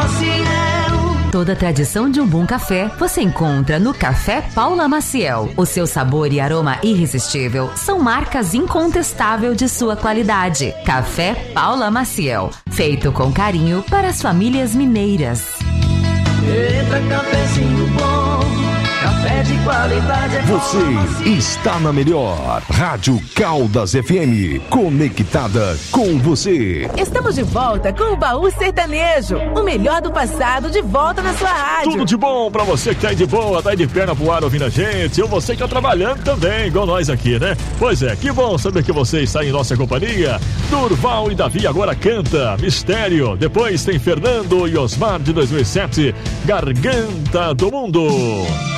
Toda a tradição de um bom café você encontra no Café Paula Maciel. O seu sabor e aroma irresistível são marcas incontestáveis de sua qualidade. Café Paula Maciel, feito com carinho para as famílias mineiras. Eita, cafezinho bom, café de qualidade. Você está na melhor Rádio Caldas FM, conectada com você. Estamos de volta com o Baú Sertanejo, o melhor do passado de volta na sua rádio. Tudo de bom pra você que tá aí de boa, tá aí de perna pro ar ouvindo a gente, ou você que tá trabalhando também, igual nós aqui, né? Pois é, que bom saber que você está em nossa companhia. Durval e Davi agora canta Mistério, depois tem Fernando e Osmar de 2007, Garganta do Mundo.